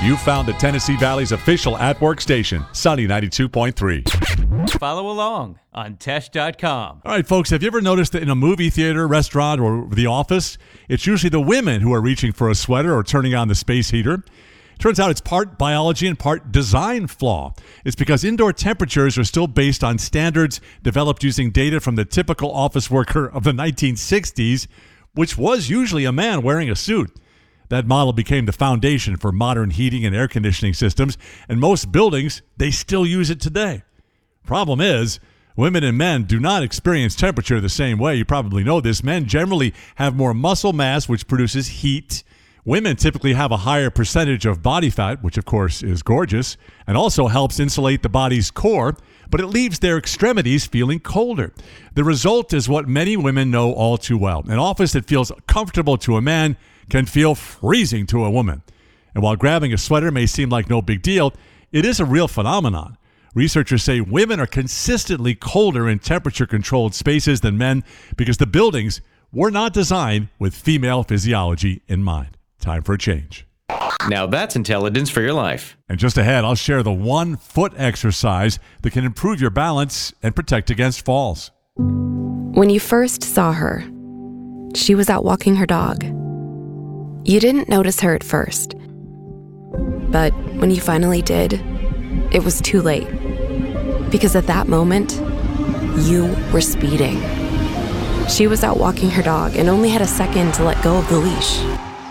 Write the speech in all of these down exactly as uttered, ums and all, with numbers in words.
You found the Tennessee Valley's official at-work station, Sunny ninety-two point three. Follow along on Tesh dot com. All right, folks, have you ever noticed that in a movie theater, restaurant, or the office, it's usually the women who are reaching for a sweater or turning on the space heater? Turns out it's part biology and part design flaw. It's because indoor temperatures are still based on standards developed using data from the typical office worker of the nineteen sixties, which was usually a man wearing a suit. That model became the foundation for modern heating and air conditioning systems, and most buildings, they still use it today. Problem is, women and men do not experience temperature the same way. You probably know this. Men generally have more muscle mass, which produces heat. Women typically have a higher percentage of body fat, which of course is gorgeous, and also helps insulate the body's core, but it leaves their extremities feeling colder. The result is what many women know all too well. An office that feels comfortable to a man can feel freezing to a woman. And while grabbing a sweater may seem like no big deal, it is a real phenomenon. Researchers say women are consistently colder in temperature-controlled spaces than men because the buildings were not designed with female physiology in mind. Time for a change. Now that's intelligence for your life. And just ahead, I'll share the one foot exercise that can improve your balance and protect against falls. When you first saw her, she was out walking her dog. You didn't notice her at first, but when you finally did, it was too late. Because at that moment, you were speeding. She was out walking her dog and only had a second to let go of the leash.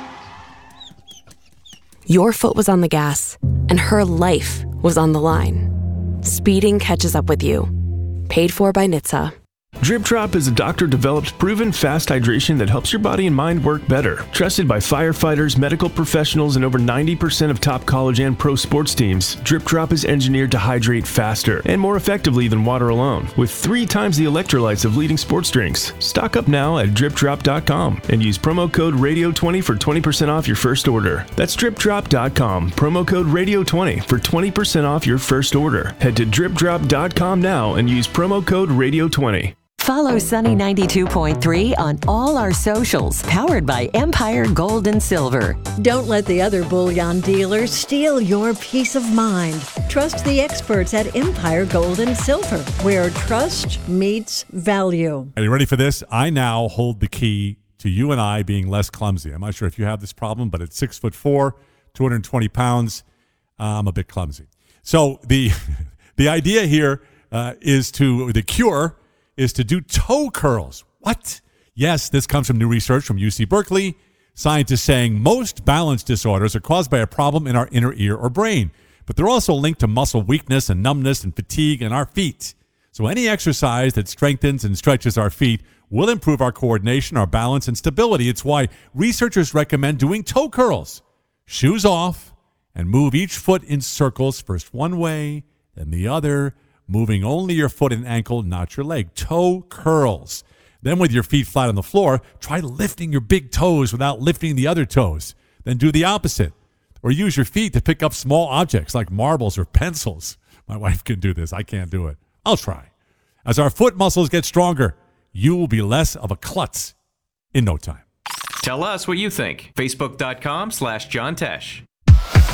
Your foot was on the gas, and her life was on the line. Speeding catches up with you. Paid for by N H T S A. Drip Drop is a doctor-developed, proven fast hydration that helps your body and mind work better. Trusted by firefighters, medical professionals, and over ninety percent of top college and pro sports teams, Drip Drop is engineered to hydrate faster and more effectively than water alone, with three times the electrolytes of leading sports drinks. Stock up now at drip drop dot com and use promo code radio twenty for twenty percent off your first order. That's drip drop dot com, promo code radio twenty for twenty percent off your first order. Head to drip drop dot com now and use promo code radio twenty. Follow Sunny ninety-two point three on all our socials, powered by Empire Gold and Silver. Don't let the other bullion dealers steal your peace of mind. Trust the experts at Empire Gold and Silver, where trust meets value. Are you ready for this? I now hold the key to you and I being less clumsy. I'm not sure if you have this problem, but at six foot four, two hundred twenty pounds, I'm a bit clumsy. So the the idea here uh, is to, the cure is to do toe curls. What? Yes, this comes from new research from U C Berkeley. Scientists saying most balance disorders are caused by a problem in our inner ear or brain, but they're also linked to muscle weakness and numbness and fatigue in our feet. So any exercise that strengthens and stretches our feet will improve our coordination, our balance, and stability. It's why researchers recommend doing toe curls. Shoes off and move each foot in circles, first one way, then the other, moving only your foot and ankle, not your leg. Toe curls. Then with your feet flat on the floor, try lifting your big toes without lifting the other toes. Then do the opposite. Or use your feet to pick up small objects like marbles or pencils. My wife can do this. I can't do it. I'll try. As our foot muscles get stronger, you will be less of a klutz in no time. Tell us what you think. Facebook dot com slash John Tesh.